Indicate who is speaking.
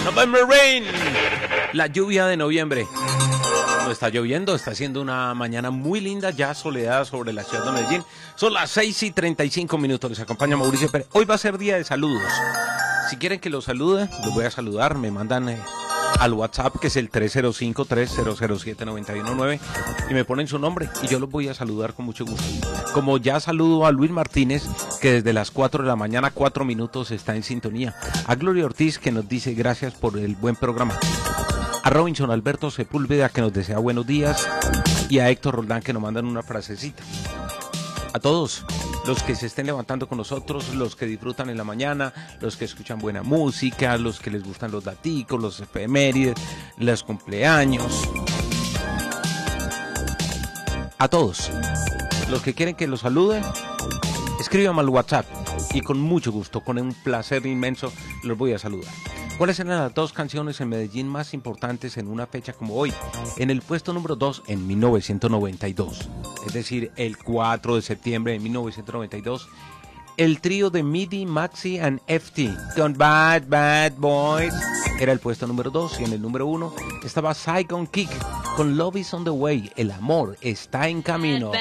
Speaker 1: November Rain. La lluvia de noviembre. No está lloviendo, está haciendo una mañana muy linda, ya soleada sobre la ciudad de Medellín. Son las 6:35. Les acompaña Mauricio Pérez. Hoy va a ser día de saludos. Si quieren que los salude, los voy a saludar. Me mandan al WhatsApp, que es el 305-3007-919, y me ponen su nombre y yo los voy a saludar con mucho gusto. Como ya saludo a Luis Martínez, que desde las 4 de la mañana, 4 minutos, está en sintonía. A Gloria Ortiz, que nos dice gracias por el buen programa. A Robinson Alberto Sepúlveda, que nos desea buenos días. Y a Héctor Roldán, que nos mandan una frasecita. A todos los que se estén levantando con nosotros, los que disfrutan en la mañana, los que escuchan buena música, los que les gustan los daticos, los efemérides, los cumpleaños. A todos los que quieren que los saluden, escríbanme al WhatsApp y con mucho gusto, con un placer inmenso, los voy a saludar. ¿Cuáles eran las dos canciones en Medellín más importantes en una fecha como hoy? En el puesto número 2 en 1992, es decir, el 4 de septiembre de 1992, el trío de Midi, Maxi and FT con Bad Bad Boys era el puesto número 2, y en el número 1 estaba Saigon Kick con Love is on the Way, el amor está en camino.